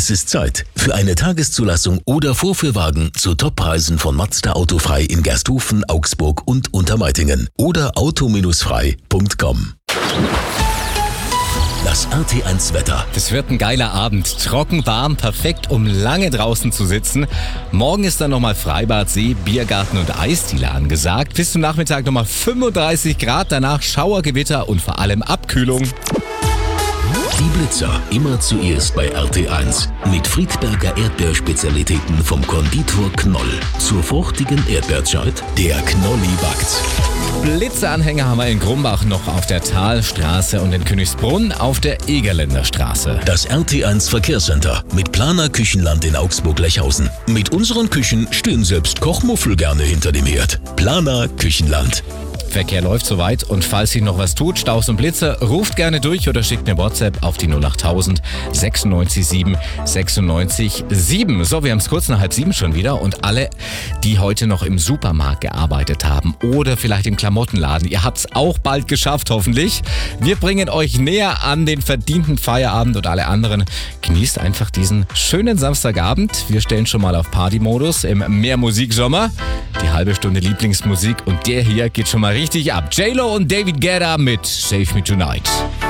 Es ist Zeit für eine Tageszulassung oder Vorführwagen zu Toppreisen von Mazda Autofrei in Gersthofen, Augsburg und Untermeitingen oder auto-frei.com. Das RT1 Wetter. Das wird ein geiler Abend. Trocken, warm, perfekt, um lange draußen zu sitzen. Morgen ist dann nochmal Freibad, See, Biergarten und Eisdiele angesagt. Bis zum Nachmittag nochmal 35 Grad, danach Schauergewitter und vor allem Abkühlung. Die Blitzer immer zuerst bei RT1 mit Friedberger Erdbeerspezialitäten vom Konditor Knoll. Zur fruchtigen Erdbeerzeit, der Knolli backt. Blitzeranhänger haben wir in Grumbach noch auf der Talstraße und in Königsbrunn auf der Egerländer Straße. Das RT1 Verkehrscenter mit Planer Küchenland in Augsburg-Lechhausen. Mit unseren Küchen stehen selbst Kochmuffel gerne hinter dem Herd. Planer Küchenland. Verkehr läuft soweit und falls sich noch was tut, Staus und Blitze, ruft gerne durch oder schickt eine WhatsApp auf die 08000 96 7 96 7. So, wir haben es kurz nach 6:30 schon wieder und alle, die heute noch im Supermarkt gearbeitet haben oder vielleicht im Klamottenladen, ihr habt es auch bald geschafft, hoffentlich. Wir bringen euch näher an den verdienten Feierabend und alle anderen. Genießt einfach diesen schönen Samstagabend. Wir stellen schon mal auf Partymodus im Mehrmusiksommer. Die halbe Stunde Lieblingsmusik und der hier geht schon mal richtig ab. J-Lo und David Guetta mit Save Me Tonight.